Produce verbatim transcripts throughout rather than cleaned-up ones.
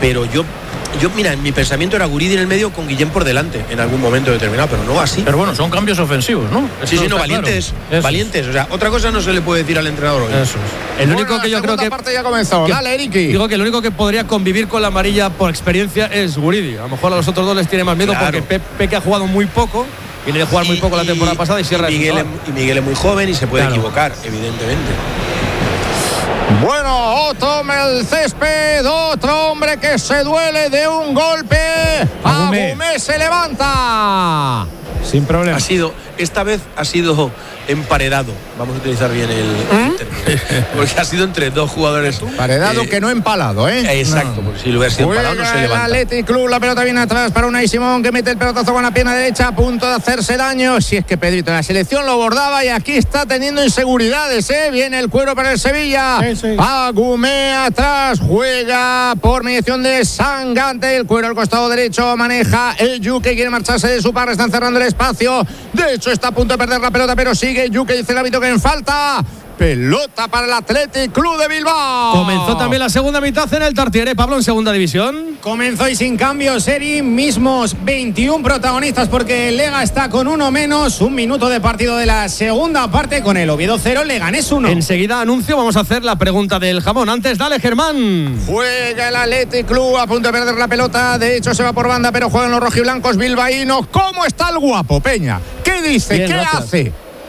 pero yo Yo, mira, mi pensamiento era Guridi en el medio con Guillén por delante en algún momento determinado, pero no así. Pero bueno, son cambios ofensivos, ¿no? Sí, sí, no, valientes, claro. valientes. O sea, otra cosa no se le puede decir al entrenador hoy. Eso es. El bueno, único que yo creo que parte ya comenzó. Que, Dale, Eriki. Digo que el único que podría convivir con la amarilla por experiencia es Guridi. A lo mejor a los otros dos les tiene más miedo, claro, porque Peque ha jugado muy poco. Viene de jugar muy poco y, la temporada pasada y cierra y Miguel, el y Miguel es muy joven y se puede claro. equivocar, evidentemente. Bueno, toma el césped, otro hombre que se duele de un golpe. Agumé se levanta. Sin problema. Ha sido, esta vez ha sido emparedado. Vamos a utilizar bien el, ¿Eh? el término. Porque ha sido entre dos jugadores. Emparedado eh, que no empalado, ¿eh? Exacto, no. Porque si lo hubiera sido empalado no se levanta. El Athletic Club, la pelota viene atrás para Unai Simón, que mete el pelotazo con la pierna derecha a punto de hacerse daño. Si es que Pedrito en la selección lo bordaba y aquí está teniendo inseguridades, ¿eh? Viene el cuero para el Sevilla. Sí, sí. Agumé atrás, juega por mediación de Sangante. El cuero al costado derecho, maneja el Yuque, quiere marcharse de su par, están cerrando el espacio. De hecho, está a punto de perder la pelota, pero sigue Yuque, dice el árbitro que en falta. Pelota para el Athletic Club de Bilbao. Comenzó también la segunda mitad en el Tartiere, Pablo, en segunda división. Comenzó y sin cambios, Eri, mismos veintiún protagonistas porque el Lega está con uno menos. Un minuto de partido de la segunda parte con el Oviedo cero, Leganés uno. Enseguida anuncio, vamos a hacer la pregunta del jamón. Antes, dale, Germán. Juega el Athletic Club a punto de perder la pelota. De hecho, se va por banda, pero juegan los rojiblancos bilbaínos. ¿Cómo está el guapo, Peña? ¿Qué dice? Bien, ¿Qué gracias. hace?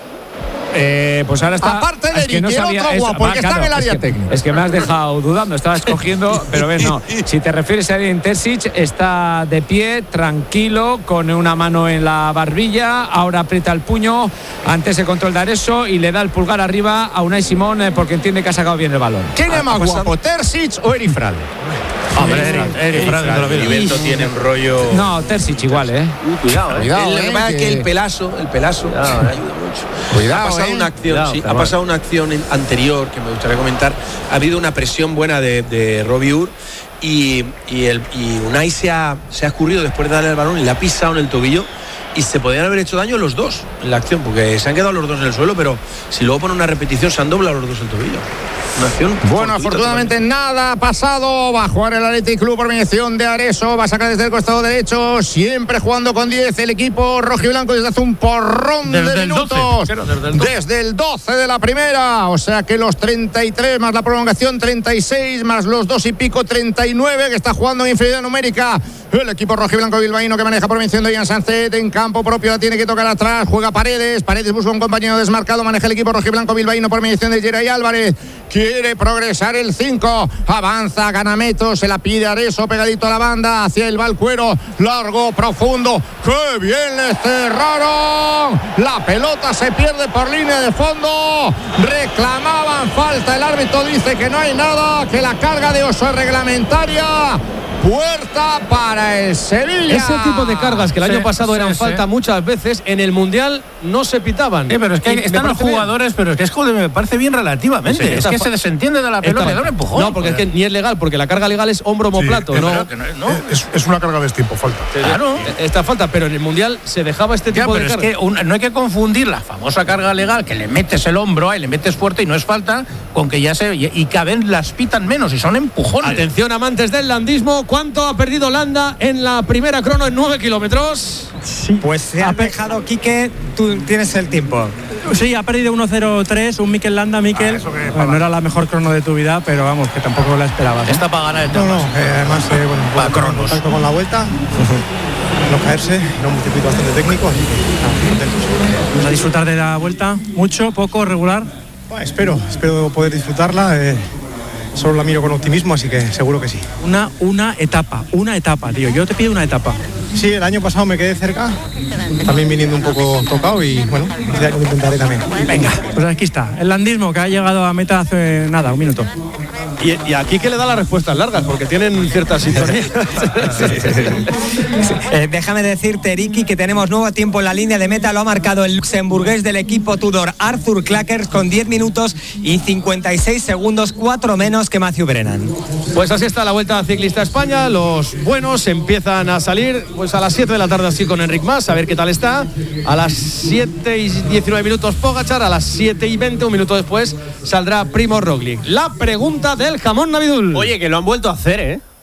Eh, pues ahora está. Aparte de es que no el sabía, otro es, guapo, el que claro, está en el área es que, técnica. Es que me has dejado dudando, estaba escogiendo, pero ves, no. Si te refieres a Edin Terzic, está de pie, tranquilo, con una mano en la barbilla, ahora aprieta el puño ante ese control de Areso y le da el pulgar arriba a Unai Simón eh, porque entiende que ha sacado bien el balón. ¿Quién es más guapo, Terzic o Eri Frade? Hombre, Eri Frade. Liberto tiene un rollo. No, Terzic igual, ¿eh? Uh, cuidado, ¿eh? Cuidado, Lo que pasa es que el pelazo, el pelazo cuidado, ayuda mucho. Cuidado, ha pasado eh. una acción, Cuidado, sí, está ha mal. pasado una acción anterior que me gustaría comentar. Ha habido una presión buena de, de Robbie Ur y, y, el, y Unai se ha, se ha escurrido después de darle el balón y le ha pisado en el tobillo. Y se podían haber hecho daño los dos en la acción, porque se han quedado los dos en el suelo, pero si luego pone una repetición, se han doblado los dos el tobillo. Una acción. Bueno, afortunadamente totalmente. Nada ha pasado. Va a jugar el Athletic Club por mediación de Areso. Va a sacar desde el costado derecho. Siempre jugando con diez el equipo rojiblanco desde hace un porrón desde de el minutos. doce, desde, el doce. desde el doce de la primera. O sea que los treinta y tres más la prolongación, treinta y seis más los dos y pico, treinta y nueve, que está jugando en inferioridad numérica. El equipo rojiblanco bilbaíno que maneja por mención de Ian Sánchez en campo propio, la tiene que tocar atrás, juega Paredes, Paredes busca un compañero desmarcado, maneja el equipo rojiblanco bilbaíno por mediación de Geray Álvarez, quiere progresar el cinco, avanza, gana metros, se la pide Areso, pegadito a la banda, hacia el Valcuero, largo, profundo, ¡qué bien le cerraron! La pelota se pierde por línea de fondo, reclamaban falta, el árbitro dice que no hay nada, que la carga de Oso es reglamentaria. Puerta para el Sevilla. Ese tipo de cargas que el sí, año pasado sí, eran sí. falta muchas veces, en el Mundial no se pitaban. Sí, pero es que Y están los jugadores, bien. Pero es que es joder, me parece bien relativamente. Sí, es que fa- se desentiende de la pelota, da un empujón. No, porque joder. es que ni es legal, porque la carga legal es hombro-omoplato, Sí, ¿no? que no, no. Es, es una carga de tiempo, falta. Claro. Esta falta, pero en el Mundial se dejaba este tipo Ya, de pero es cargas. que un, no hay que confundir la famosa carga legal que le metes el hombro ahí, le metes fuerte y no es falta, con que ya se. Y, y cada vez las pitan menos y son empujones. Atención, amantes del landismo, ¿cuánto ha perdido Landa en la primera crono en nueve kilómetros? Sí. Pues se ha dejado, Quique, tú tienes el tiempo. Sí, ha perdido uno cero tres, un Mikel Landa, Mikel. Ah, que bueno, no era la mejor crono de tu vida, pero vamos, que tampoco la esperabas. ¿no? Está para ganar el No, tema. no, eh, además, eh, bueno, Para bueno, cronos. contacto con la vuelta, no caerse, no un circuito bastante técnico, así que nada, contentos. Vamos a disfrutar de la vuelta, mucho, poco, regular. Bueno, espero, espero poder disfrutarla. Eh, solo la miro con optimismo, así que seguro que sí. Una, una etapa, una etapa, tío. Yo te pido una etapa. Sí, el año pasado me quedé cerca, también viniendo un poco tocado y bueno, este año lo intentaré también. Venga, pues aquí está, el landismo que ha llegado a meta hace nada, un minuto. Y, y aquí que le da las respuestas largas, porque tienen cierta sintonía. eh, déjame decirte, Ricky, que tenemos nuevo tiempo en la línea de meta. Lo ha marcado el luxemburgués del equipo Tudor, Arthur Clackers, con diez minutos y cincuenta y seis segundos, cuatro menos que Matthew Brennan. Pues así está la Vuelta Ciclista a España. Los buenos empiezan a salir pues a las siete de la tarde así con Enric Mas, a ver qué tal está. A las siete y diecinueve minutos Pogačar, a las siete y veinte, un minuto después, saldrá Primož Roglic. La pregunta del jamón Navidul. Oye, que lo han vuelto a hacer, ¿eh?